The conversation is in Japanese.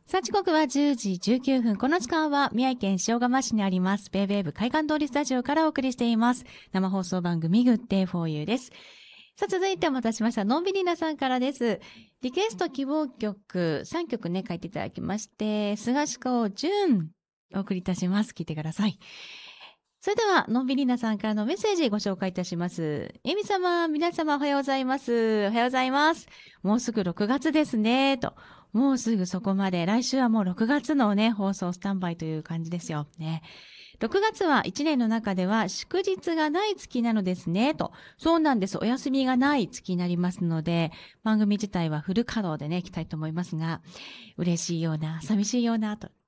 さあ、時刻は10時19分。この時間は宮城県塩釜市にあります、ベイベーブ海岸通りスタジオからお送りしています。生放送番組、グッデイフォーユーです。さあ、続いてお待たせしました。のんびりなさんからです。リクエスト希望曲、3曲ね、書いていただきまして、菅氏子純、お送りいたします。聞いてください。それでは、のんびりなさんからのメッセージご紹介いたします。えみ様、皆様おはようございます。おはようございます。もうすぐ6月ですね、と。もうすぐそこまで。来週はもう6月のね、放送スタンバイという感じですよ。ね。6月は1年の中では祝日がない月なのですね、と。そうなんです。お休みがない月になりますので、番組自体はフル稼働でね、いきたいと思いますが、嬉しいような、寂しいような、と。